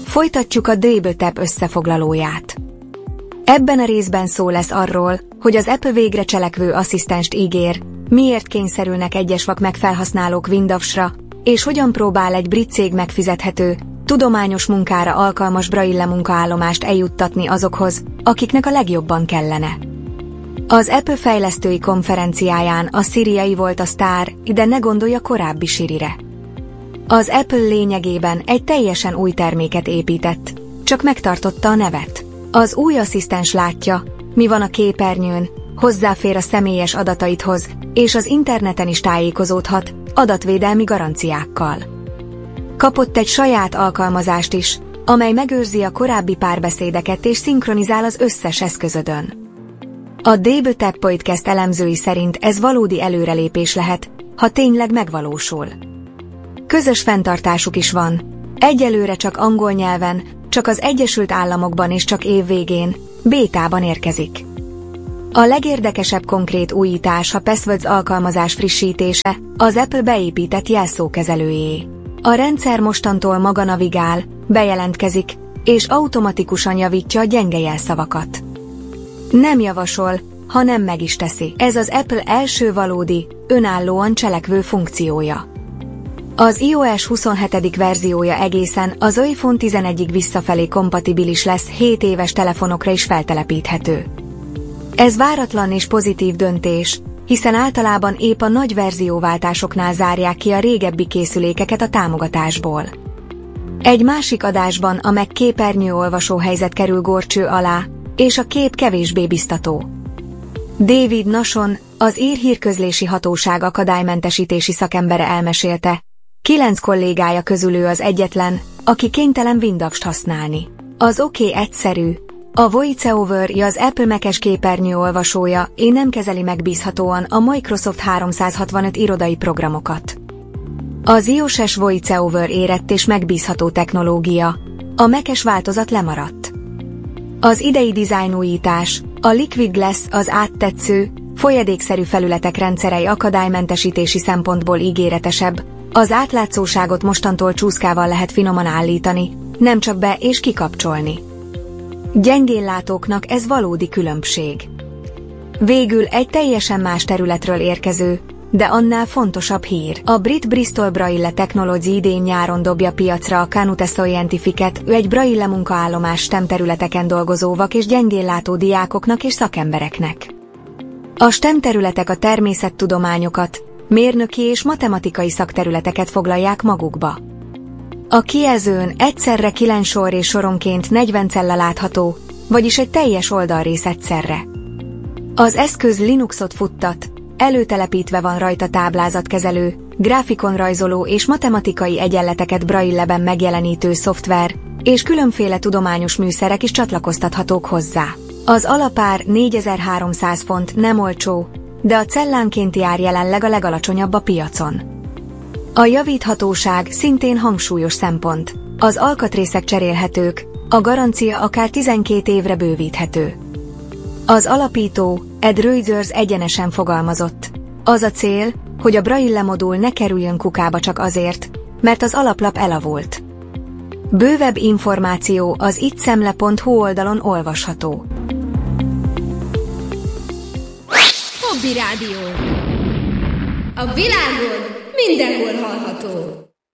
Folytatjuk a Double Tap összefoglalóját. Ebben a részben szó lesz arról, hogy az Apple végre cselekvő asszisztenst ígér, miért kényszerülnek egyes vakmek felhasználók Windowsra, és hogyan próbál egy brit cég megfizethető, tudományos munkára alkalmas Braille munkaállomást eljuttatni azokhoz, akiknek a legjobban kellene. Az Apple fejlesztői konferenciáján a Siri volt a sztár, de ne gondolj a korábbi Sirire. Az Apple lényegében egy teljesen új terméket épített, csak megtartotta a nevet. Az új asszisztens látja, mi van a képernyőn, hozzáfér a személyes adataidhoz, és az interneten is tájékozódhat, adatvédelmi garanciákkal. Kapott egy saját alkalmazást is, amely megőrzi a korábbi párbeszédeket és szinkronizál az összes eszközödön. A Double Tap Podcast elemzői szerint ez valódi előrelépés lehet, ha tényleg megvalósul. Közös fenntartásuk is van. Egyelőre csak angol nyelven, csak az Egyesült Államokban és csak év végén, bétában érkezik. A legérdekesebb konkrét újítás a Passwords alkalmazás frissítése, az Apple beépített jelszókezelőjé. A rendszer mostantól maga navigál, bejelentkezik, és automatikusan javítja a gyenge jelszavakat. Nem javasol, hanem meg is teszi. Ez az Apple első valódi, önállóan cselekvő funkciója. Az iOS 27. verziója egészen az iPhone 11-ig visszafelé kompatibilis lesz, 7 éves telefonokra is feltelepíthető. Ez váratlan és pozitív döntés, hiszen általában épp a nagy verzióváltásoknál zárják ki a régebbi készülékeket a támogatásból. Egy másik adásban a Mac képernyőolvasó helyzet kerül górcső alá, és a kép kevésbé biztató. David Nashon, az ír hírközlési hatóság akadálymentesítési szakembere elmesélte, 9 kollégája közül ő az egyetlen, aki kénytelen Windows-t használni. Az egyszerű. A VoiceOver az Apple Mac-es képernyőolvasója nem kezeli megbízhatóan a Microsoft 365 irodai programokat. Az iOS-es VoiceOver érett és megbízható technológia, a Mac-es változat lemaradt. Az idei dizájnújítás, a Liquid Glass az áttetsző, folyadékszerű felületek rendszerei akadálymentesítési szempontból ígéretesebb, az átlátszóságot mostantól csúszkával lehet finoman állítani, nem csak be- és kikapcsolni. Gyengénlátóknak ez valódi különbség. Végül egy teljesen más területről érkező, de annál fontosabb hír. A brit Bristol Braille Technology idén-nyáron dobja piacra a Canute Scientific-et, egy Braille munkaállomás STEM területeken dolgozó vak és gyengénlátó diákoknak és szakembereknek. A STEM területek a természettudományokat, mérnöki és matematikai szakterületeket foglalják magukba. A kijelzőn egyszerre 9 sor és soronként 40 cella látható, vagyis egy teljes oldalrész egyszerre. Az eszköz Linuxot futtat, előtelepítve van rajta táblázatkezelő, gráfikonrajzoló és matematikai egyenleteket Braille-ben megjelenítő szoftver, és különféle tudományos műszerek is csatlakoztathatók hozzá. Az alapár 4300 font, nem olcsó, de a cellánkénti ár jelenleg a legalacsonyabb a piacon. A javíthatóság szintén hangsúlyos szempont. Az alkatrészek cserélhetők, a garancia akár 12 évre bővíthető. Az alapító, Ed Reuters egyenesen fogalmazott. Az a cél, hogy a Braille modul ne kerüljön kukába csak azért, mert az alaplap elavult. Bővebb információ az ittszemle.hu oldalon olvasható. Hobby Rádió. A világon mindenhol hallható.